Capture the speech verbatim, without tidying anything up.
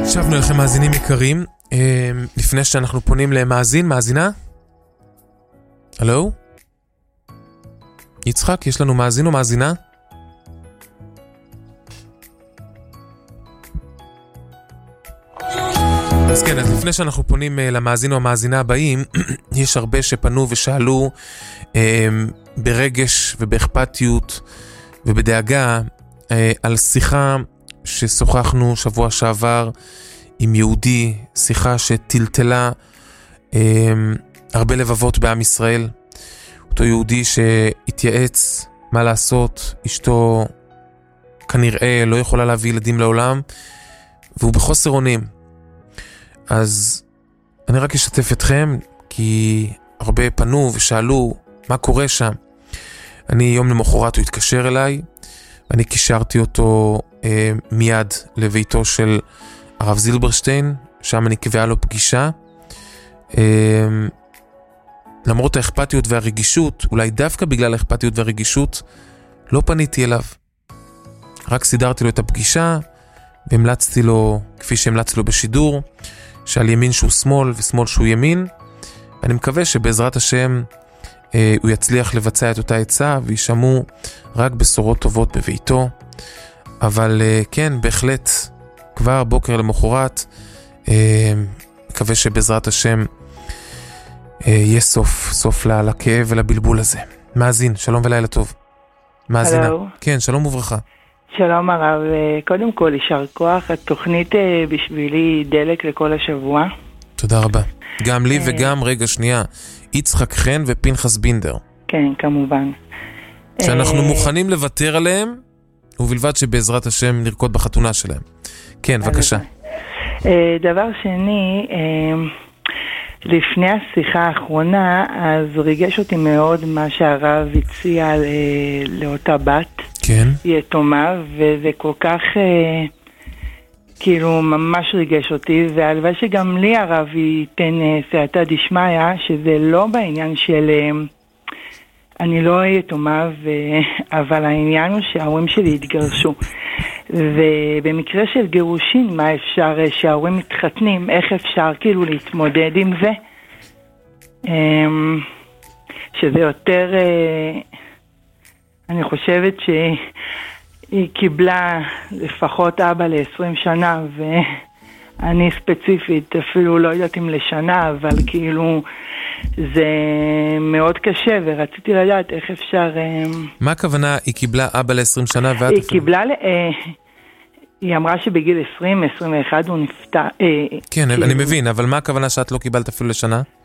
שבנו לכם מאזינים יקרים, לפני שאנחנו פונים למאזין, מאזינה? הלו? יצחק, יש לנו מאזין או מאזינה? אז כן, אז לפני שאנחנו פונים למאזין או המאזינה הבאים, יש הרבה שפנו ושאלו ברגש ובאכפתיות ובדאגה על שיחה ששוחחנו שבוע שעבר עם יהודי, שיחה שטלטלה אה, הרבה לבבות בעם ישראל. אותו יהודי שהתייעץ מה לעשות, אשתו כנראה לא יכולה להביא ילדים לעולם, והוא בחוסר אונים. אז אני רק אשתף אתכם, כי הרבה פנו ושאלו מה קורה שם. אני יום למחרת הוא התקשר אליי, ואני קישרתי אותו אה, מיד לביתו של הרב זילברשטיין, שם אני קבעה לו פגישה. אה, למרות האכפתיות והרגישות, אולי דווקא בגלל האכפתיות והרגישות, לא פניתי אליו. רק סידרתי לו את הפגישה, והמלצתי לו, כפי שהמלצתי לו בשידור, שעל ימין שהוא שמאל ושמאל שהוא ימין. אני מקווה שבעזרת השם אה, הוא יצליח לבצע את אותה עצה, וישמעו רק בשורות טובות בביתו. אבל אה, כן, בהחלט, כבר בוקר למחרת, אה, מקווה שבעזרת השם אה, יהיה סוף, סוף לה, לכאב ולבלבול הזה. מאזין, שלום ולילה טוב. מאזינה. הלו. כן, שלום וברכה. שלום הרב, קודם כל יישר כוח, התוכנית בשבילי דלק לכל השבוע. תודה רבה. גם לי וגם, רגע שנייה, יצחק חן ופנחס בינדר. כן, כמובן. שאנחנו מוכנים לוותר עליהם, ובלבד שבעזרת השם נרקוד בחתונה שלהם. כן, בבקשה. דבר שני, לפני השיחה האחרונה, אז ריגש אותי מאוד מה שהרב הציע לאותה בת. כן. יתומה, וזה כל כך אה, כאילו ממש ריגש אותי, והלוואי שגם לי הרב ייתן אה, סייעתא דשמיא, שזה לא בעניין של אה, אני לא יתומה, ו... אבל העניין הוא שההורים שלי התגרשו, ובמקרה של גירושין, מה אפשר אה, שההורים מתחתנים, איך אפשר כאילו להתמודד עם זה, אה, שזה יותר אה, אני חושבת שהיא קיבלה לפחות אבא ל-עשרים שנה, ואני ספציפית אפילו לא יודעת אם לשנה, אבל כאילו זה מאוד קשה, ורציתי לדעת איך אפשר... מה הכוונה היא קיבלה אבא ל-עשרים שנה? ואת היא אפילו... קיבלה... היא אמרה שבגיל עשרים עשרים ואחת הוא נפטר... כן, אני מבין, אבל מה הכוונה שאת לא קיבלת אפילו לשנה?